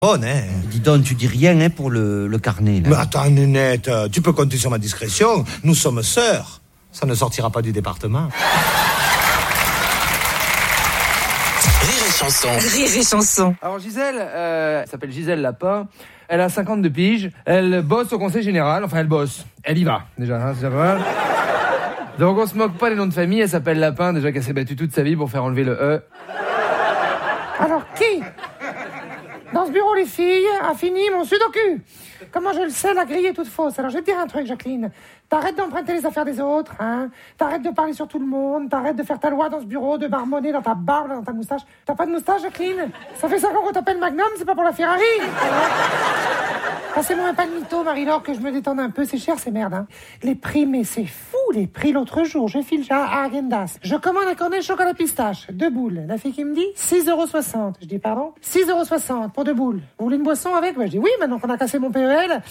Bonne, hein. Dis donc, tu dis rien pour le carnet, là. Mais attends, Nénette, tu peux compter sur ma discrétion. Nous sommes sœurs. Ça ne sortira pas du département. Rire et chanson. Rire et chanson. Alors Gisèle, elle s'appelle Gisèle Lapin, elle a 52 piges, elle bosse au conseil général, enfin elle bosse, elle y va déjà, hein, c'est déjà pas mal. Donc on se moque pas des noms de famille, elle s'appelle Lapin, déjà qu'elle s'est battue toute sa vie pour faire enlever le E. Alors qui dans ce bureau, les filles, a fini mon sudoku? Comment je le sais, la grille est toute fausse. Alors je vais te dire un truc, Jacqueline. T'arrêtes d'emprunter les affaires des autres, hein. T'arrêtes de parler sur tout le monde. T'arrêtes de faire ta loi dans ce bureau, de marmonner dans ta barbe, dans ta moustache. T'as pas de moustache, Jacqueline? Ça fait 5 ans qu'on t'appelle Magnum, c'est pas pour la Ferrari. Passez-moi un pas de mytho, Marie-Laure, que je me détende un peu. C'est cher, c'est merde, hein. Les prix, mais c'est fou, les prix. L'autre jour, je file à Agendas. Je commande un cornet de chocolat pistache, 2 boules. La fille qui me dit 6,60 €. Je dis pardon? 6,60 € pour 2 boules. Vous voulez une boisson avec? Je dis oui, maintenant qu'on a cassé mon PEL.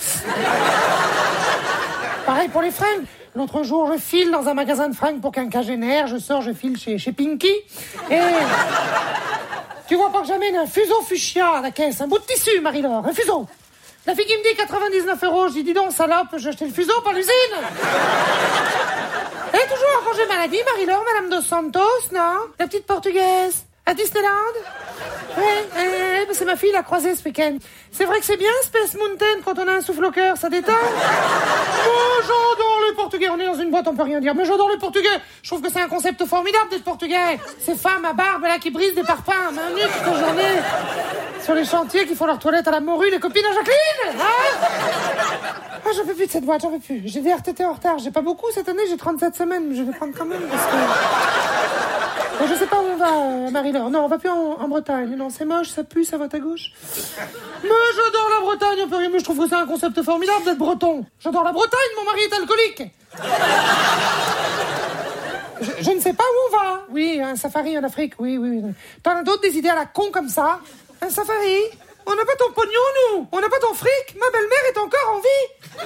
Pareil pour les fringues. L'autre jour, je file dans un magasin de fringues pour quinquagénaire. Je sors, je file chez Pinky. Et tu vois pas que j'amène un fuseau fuchsia à la caisse. Un bout de tissu, Marie-Laure. Un fuseau. La fille qui me dit 99 €. Je dis, dis donc, salope, j'ai acheté le fuseau par l'usine. Elle est toujours en congé maladie, Marie-Laure, Madame Dos Santos, non? La petite portugaise. À Disneyland? Ouais, c'est ma fille, l'a croisée ce week-end. C'est vrai que c'est bien, Space Mountain, quand on a un souffle au cœur, ça détend. Oh, j'adore les Portugais. On est dans une boîte, on peut rien dire. Mais j'adore les Portugais. Je trouve que c'est un concept formidable d'être Portugais. Ces femmes à barbe, là, qui brisent des parpaings, main nue toute la journée. Sur les chantiers, qui font leur toilette à la morue, les copines à Jacqueline, hein? Ah, j'en peux plus de cette boîte, j'en peux plus. J'ai des RTT en retard. J'ai pas beaucoup cette année, j'ai 37 semaines, mais je vais prendre quand même parce que... Bon, je sais pas où on va, Marie-Laure. Non, on va plus en Bretagne. Non, c'est moche, ça pue, ça vote à gauche. Mais j'adore la Bretagne, un peu rien. Mais je trouve que c'est un concept formidable d'être breton. J'adore la Bretagne, mon mari est alcoolique. Je ne sais pas où on va. Oui, un safari en Afrique, oui. T'en as d'autres des idées à la con comme ça? Un safari? On n'a pas ton pognon, nous. On n'a pas ton fric. Ma belle-mère est encore en vie.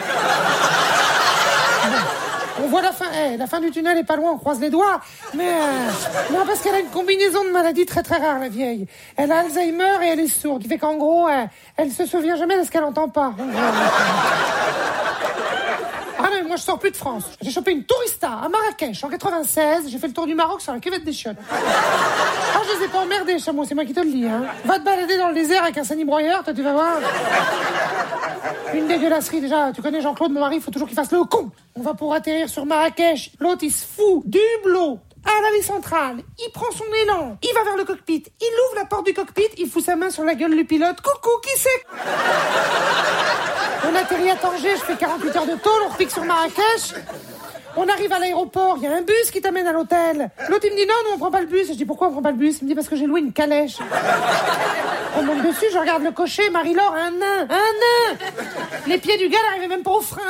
On voit la fin. La fin du tunnel est pas loin, on croise les doigts. Mais non, parce qu'elle a une combinaison de maladies très très rares, la vieille. Elle a Alzheimer et elle est sourde, qui fait qu'en gros, elle se souvient jamais de ce qu'elle entend pas. Ah non, moi je sors plus de France. J'ai chopé une tourista à Marrakech en 96. J'ai fait le tour du Maroc sur la cuvette des chiottes. Ah, je les ai pas emmerdés, chameau, c'est moi qui te le dis, hein. Va te balader dans le désert avec un sanibroyeur, toi tu vas voir. Une dégueulasserie déjà. Tu connais Jean-Claude, mon mari, il faut toujours qu'il fasse le con. On va pour atterrir sur Marrakech. L'autre il se fout du hublot à l'allée centrale. Il prend son élan. Il va vers le cockpit. Il ouvre la porte du cockpit. Il fout sa main sur la gueule du pilote. Coucou, qui c'est? On atterrit à Tanger. Je fais 48 heures de tôle. On repique sur Marrakech. On arrive à l'aéroport. Il y a un bus qui t'amène à l'hôtel. L'autre, il me dit non, on prend pas le bus. Je dis pourquoi on prend pas le bus? Il me dit parce que j'ai loué une calèche. On monte dessus. Je regarde le cocher. Marie-Laure, un nain. Les pieds du gars n'arrivaient même pas au frein.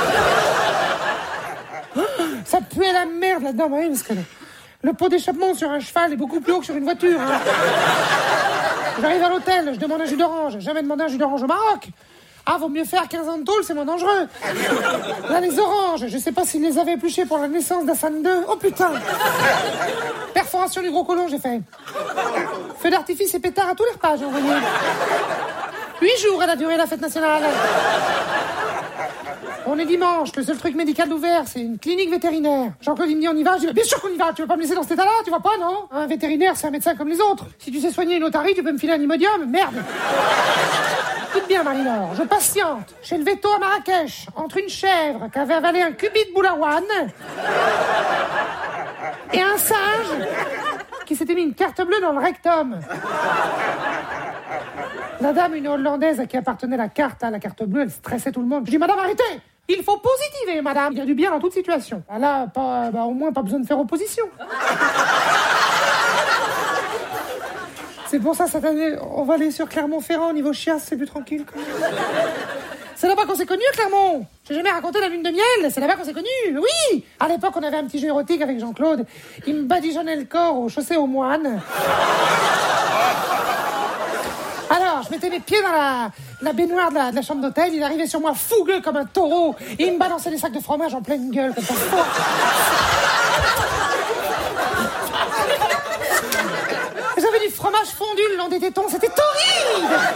Ça puait la merde là-dedans, oui, parce que le pot d'échappement sur un cheval est beaucoup plus haut que sur une voiture. Hein. J'arrive à l'hôtel, je demande un jus d'orange. Jamais demandé un jus d'orange au Maroc. Ah, vaut mieux faire 15 ans de tôle, c'est moins dangereux. Là, les oranges, je sais pas s'ils les avaient épluchées pour la naissance d'Hassan II. Oh putain. Perforation du gros côlon, j'ai fait. Feu d'artifice et pétard à tous les repas, j'ai envoyé. 8 jours, elle a duré la fête nationale. On est dimanche, le seul truc médical ouvert, c'est une clinique vétérinaire. Jean-Claude, il me dit on y va, je dis bien sûr qu'on y va, tu veux pas me laisser dans cet état-là, tu vois pas, non? Un vétérinaire, c'est un médecin comme les autres. Si tu sais soigner une otarie, tu peux me filer un Imodium, merde. Écoute bien, Marie-Laure, je patiente chez le veto à Marrakech, entre une chèvre qui avait avalé un cubi de boulaouane et un singe qui s'était mis une carte bleue dans le rectum. La dame, une Hollandaise à qui appartenait la carte bleue, elle stressait tout le monde. Je dis, madame, arrêtez! Il faut positiver, madame. Il y a du bien dans toute situation. Là, au moins, pas besoin de faire opposition. C'est pour ça, cette année, on va aller sur Clermont-Ferrand, au niveau chiasse, c'est plus tranquille, quand même. C'est là-bas qu'on s'est connus, Clermont. J'ai jamais raconté la lune de miel, c'est là-bas qu'on s'est connus, oui. À l'époque, on avait un petit jeu érotique avec Jean-Claude. Il me badigeonnait le corps aux chaussées aux moines. Alors, je mettais mes pieds dans la baignoire de la chambre d'hôtel. Il arrivait sur moi fougueux comme un taureau. Et il me balançait des sacs de fromage en pleine gueule, comme ça. J'avais du fromage fondu le long des tétons. C'était horrible.